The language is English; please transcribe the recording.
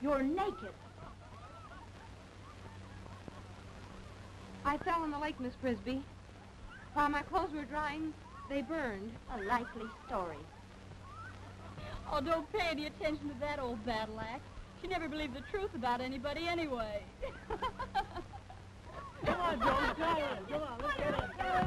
You're naked. I fell in the lake, Miss Frisbee. While my clothes were drying, they burned. A likely story. Oh, don't pay any attention to that old battle axe. She never believed the truth about anybody anyway. Come on, Joe, try it. Come on, let's get it.